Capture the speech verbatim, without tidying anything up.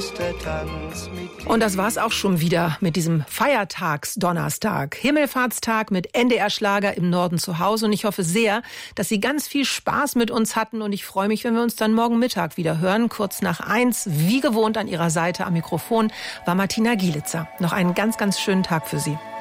ist der Tanz mit dir. Und das war's auch schon wieder mit diesem Feiertagsdonnerstag. Himmelfahrtstag mit N D R-Schlager im Norden zu Hause. Und ich hoffe sehr, dass Sie ganz viel Spaß mit uns hatten. Und ich freue mich, wenn wir uns dann morgen Mittag wieder hören. Kurz nach eins, wie gewohnt an Ihrer Seite am Mikrofon, war Martina Gielitzer. Noch einen ganz, ganz schönen Tag für Sie.